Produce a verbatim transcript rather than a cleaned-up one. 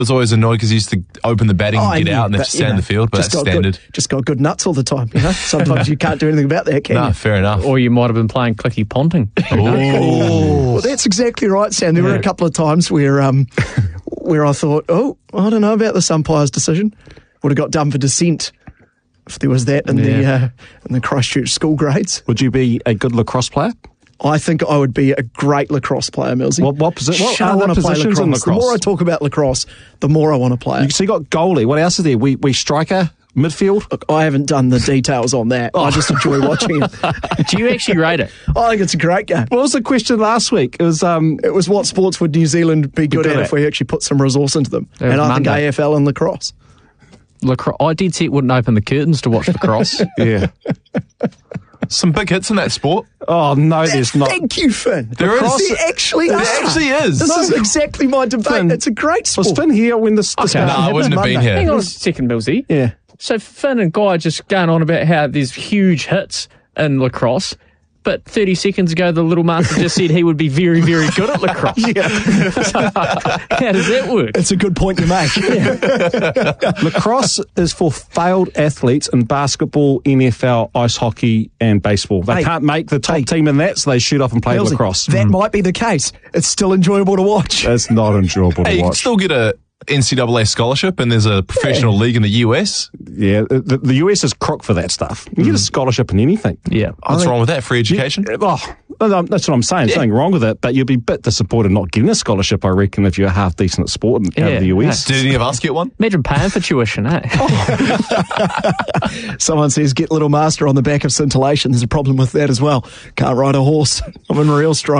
was always annoyed because he used to open the batting Oh, and get I out and knew, have to but, stay you in know, the field, but just that's got standard. Good, just got good nuts all the time, you know? Sometimes you can't do anything about that, can No, you? fair enough. Or you might have been playing clicky ponting. Ooh. Well, that's exactly right, Sam. There were a couple of times where um, where I thought, oh, I don't know about this umpire's decision. Would have got done for dissent if there was that in the Yeah. uh, in the Christchurch school grades. Would you be a good lacrosse player? I think I would be a great lacrosse player, Millsy. What- what posi- what Shit, I are the want to play positions lacrosse. in The more I lacrosse? talk about lacrosse, the more I want to play it. So you got goalie. What else is there? We we striker, midfield. Look, I haven't done the details on that. I just enjoy watching it. Do you actually rate it? I think it's a great game. What was the question last week? It was um. It was what sports would New Zealand be good, good at, at. if we actually put some resource into them. That was And I think Monday. A F L and lacrosse. Lacrosse. I did say it wouldn't open the curtains to watch lacrosse. Yeah. Some big hits in that sport. Oh no, there's not. Thank you, Finn. There is. There actually There are. actually is. This No. is exactly my debate. Finn, It's a great sport. Was Finn here when this? this Okay. game No, I happened? wouldn't have been Monday. here. Hang on a second, Millsy. Yeah. So Finn and Guy just going on about how there's huge hits in lacrosse, but thirty seconds ago the little master just said he would be very, very good at lacrosse. Yeah. So, how does that work? It's a good point you make. Lacrosse is for failed athletes in basketball, N F L, ice hockey, and baseball. They Hey. can't make the top Hey. team in that, so they shoot off and play Millsy, lacrosse. That might be the case. It's still enjoyable to watch. It's not enjoyable Hey, to you can watch. still get a N C double A scholarship, and there's a professional league in the U S. Yeah, the, the U S is crook for that stuff. You get a scholarship in anything. Yeah. What's wrong with that? Free education? Oh, no, that's what I'm saying. There's nothing wrong with it, but you'd be a bit disappointed not getting a scholarship, I reckon, if you're half decent at sport and out Yeah, of the U S. Did any of us get one? Imagine paying for tuition, eh? Someone says, get Little Master on the back of scintillation. There's a problem with that as well. Can't ride a horse. I'm in real strife.